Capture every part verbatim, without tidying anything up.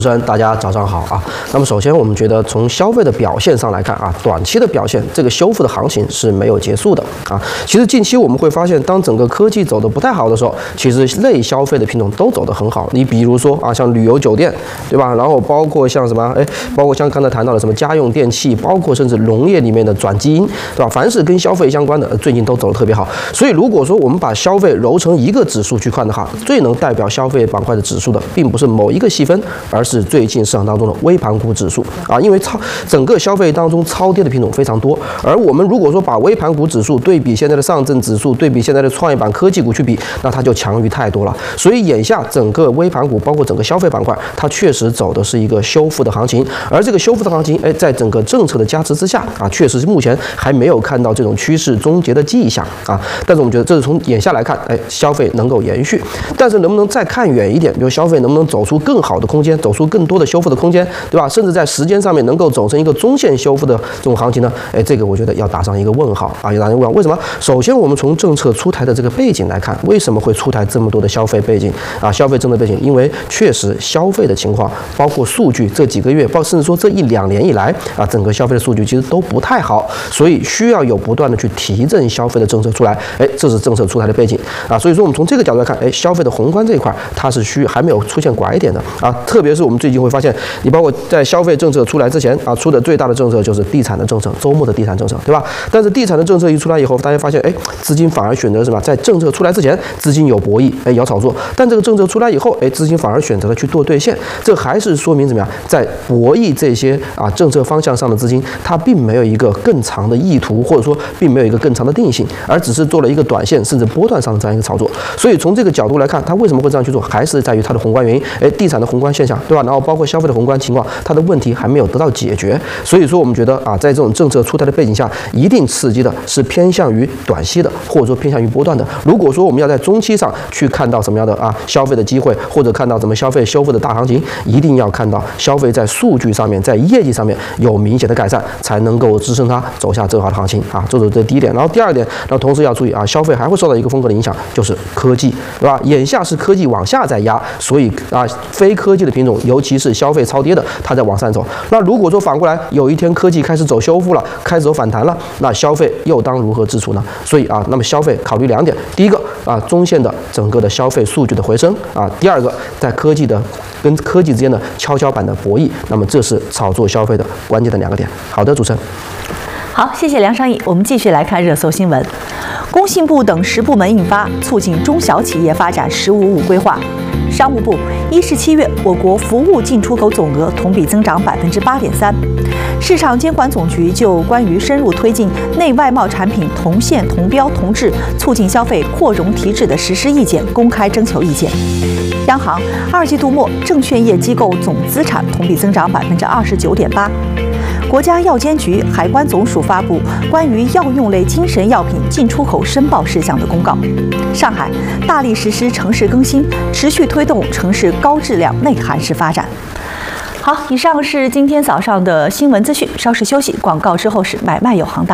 主持人，大家早上好啊。那么首先，我们觉得从消费的表现上来看啊，短期的表现，这个修复的行情是没有结束的啊。其实近期我们会发现，当整个科技走得不太好的时候，其实类消费的品种都走得很好。你比如说啊，像旅游酒店，对吧？然后包括像什么，哎，包括像刚才谈到的什么家用电器，包括甚至农业里面的转基因，对吧？凡是跟消费相关的，最近都走得特别好。所以如果说我们把消费揉成一个指数去看的话，最能代表消费板块的指数的，并不是某一个细分，而是是最近市场当中的微盘股指数啊，因为超整个消费当中超跌的品种非常多，而我们如果说把微盘股指数对比现在的上证指数，对比现在的创业板科技股去比，那它就强于太多了。所以眼下整个微盘股，包括整个消费板块，它确实走的是一个修复的行情，而这个修复的行情，哎，在整个政策的加持之下啊，确实是目前还没有看到这种趋势终结的迹象啊。但是我们觉得这是从眼下来看，哎，消费能够延续，但是能不能再看远一点，比如消费能不能走出更好的空间，走出更多的修复的空间，对吧？甚至在时间上面能够走成一个中线修复的这种行情呢？哎，这个我觉得要打上一个问号啊，要打上一个问号。为什么？首先，我们从政策出台的这个背景来看，为什么会出台这么多的消费背景啊？消费政策背景，因为确实消费的情况，包括数据这几个月，包甚至说这一两年以来啊，整个消费的数据其实都不太好，所以需要有不断的去提振消费的政策出来。哎，这是政策出台的背景啊。所以说，我们从这个角度来看，哎，消费的宏观这一块，它是需还没有出现拐点的啊。特别是我们最近会发现，你包括在消费政策出来之前啊，出的最大的政策就是地产的政策，周末的地产政策，对吧？但是地产的政策一出来以后，大家发现，哎，资金反而选择什么？在政策出来之前，资金有博弈，哎，要炒作；但这个政策出来以后，哎，资金反而选择了去做兑现，这还是说明怎么样？在博弈这些啊政策方向上的资金，它并没有一个更长的意图，或者说并没有一个更长的定性，而只是做了一个短线甚至波段上的这样一个炒作。所以从这个角度来看，它为什么会这样去做，还是在于它的宏观原因，哎，地产的宏观现象，对吧？然后包括消费的宏观情况，它的问题还没有得到解决。所以说，我们觉得啊，在这种政策出台的背景下，一定刺激的是偏向于短期的，或者说偏向于波段的。如果说我们要在中期上去看到什么样的啊消费的机会，或者看到怎么消费修复的大行情，一定要看到消费在数据上面，在业绩上面有明显的改善，才能够支撑它走下正好的行情啊。这是这第一点。然后第二点，那同时要注意啊，消费还会受到一个风格的影响，就是科技，对吧？眼下是科技往下在压，所以啊，非科技的品种，尤其是消费超跌的，它在往上走。那如果说反过来有一天科技开始走修复了，开始走反弹了，那消费又当如何自处呢？所以啊，那么消费考虑两点：第一个啊，中线的整个的消费数据的回升啊；第二个，在科技的跟科技之间的跷跷板的博弈。那么这是炒作消费的关键的两个点。好的，主持人。 好，谢谢梁尚义。我们继续来看热搜新闻。工信部等十部门印发促进中小企业发展“十五五”规划。商务部一至七月，我国服务进出口总额同比增长百分之八点三。市场监管总局就关于深入推进内外贸产品同线同标同质，促进消费扩容提质的实施意见公开征求意见。央行二季度末证券业机构总资产同比增长百分之二十九点八。国家药监局、海关总署发布关于药用类精神药品进出口申报事项的公告。上海大力实施城市更新，持续推动城市高质量内涵式发展。好，以上是今天早上的新闻资讯，稍事休息，广告之后是买卖有行当。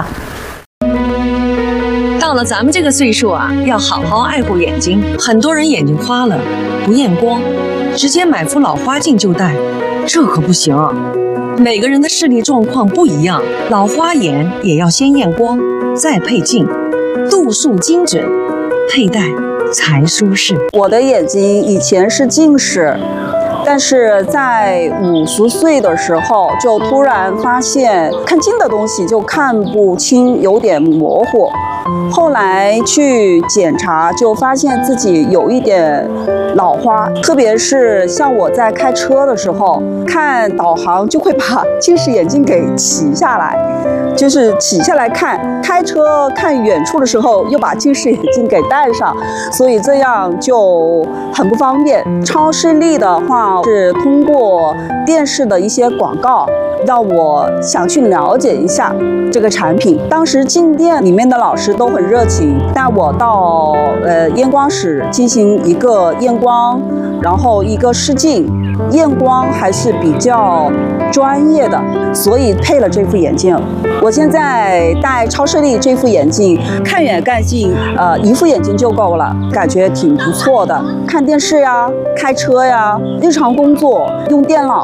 到了咱们这个岁数啊，要好好爱护眼睛。很多人眼睛花了，不验光，直接买副老花镜就戴，这可不行。每个人的视力状况不一样，老花眼也要先验光，再配镜，度数精准，佩戴才舒适。 我的眼睛以前是近视，但是在五十岁的时候，就突然发现看近的东西就看不清，有点模糊。后来去检查，就发现自己有一点老花，特别是像我在开车的时候，看导航就会把近视眼镜给起下来，就是起下来看，开车看远处的时候又把近视眼镜给戴上，所以这样就很不方便。超视力的话是通过电视的一些广告，让我想去了解一下这个产品。当时进店里面的老师都很热情，带我到呃验光室进行一个验光，然后一个试镜。验光还是比较专业的，所以配了这副眼镜。我现在戴超视力这副眼镜，看远看近，呃，一副眼镜就够了，感觉挺不错的。看电视呀，开车呀，日常工作用电脑